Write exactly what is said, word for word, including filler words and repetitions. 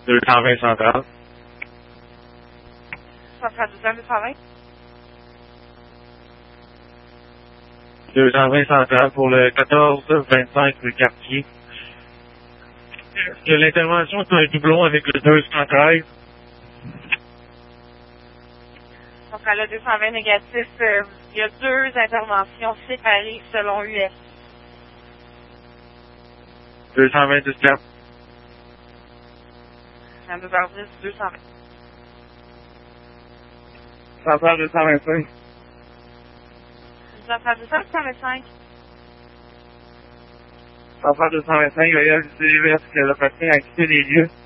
deux cent vingt centrale. Centrale douze deux cent vingt. deux cent vingt centrale pour le quatorze vingt-cinq rue Cartier. Est-ce que l'intervention est un doublon avec le deux cent treize? Centrale deux cent vingt négatif, euh, il y a deux interventions séparées selon U S. deux cent vingt dix-quatre. À deux heures dix, deux cent vingt. Centrale deux cent vingt-cinq. Centrale deux cent vingt-cinq. Centrale deux cent vingt-cinq, veuillez aviser U S que le patient a quitté les lieux.